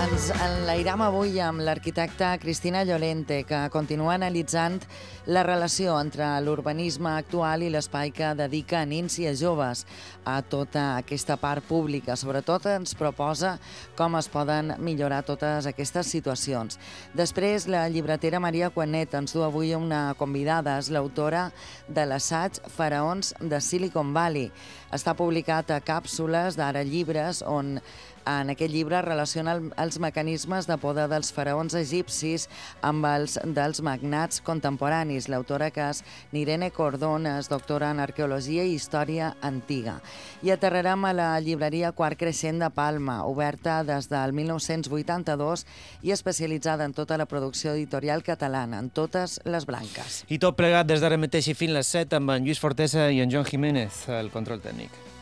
Ens enlairam avui amb l'arquitecta Cristina Llorente, que continua analitzant la relació entre l'urbanisme actual i l'espai que dedica a nins i a joves, a tota aquesta part pública. Sobretot ens proposa com es poden millorar totes aquestes situacions. Després, la llibretera Maria Cuanet ens du avui una convidada, és l'autora de l'assaig Faraons de Silicon Valley. Està publicat a Càpsules d'Ara Llibres, on en aquest llibre relaciona els mecanismes de poder dels faraons egipcis amb els dels magnats contemporanis. L'autora, que és Nirene Cordón, és doctora en Arqueologia i Història Antiga. I aterrarem a la llibreria Quart Creixent de Palma, oberta des del 1982 i especialitzada en tota la producció editorial catalana, en totes les branques. I tot plegat des d'ara mateix i fins les 7 amb en Lluís Fortesa i en Joan Jiménez, el control tècnic.